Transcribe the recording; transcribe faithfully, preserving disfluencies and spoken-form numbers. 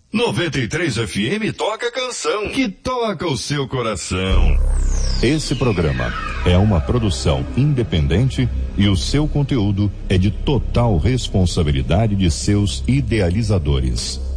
noventa e três F M toca a canção que toca o seu coração. Esse programa é uma produção independente e o seu conteúdo é de total responsabilidade de seus idealizadores.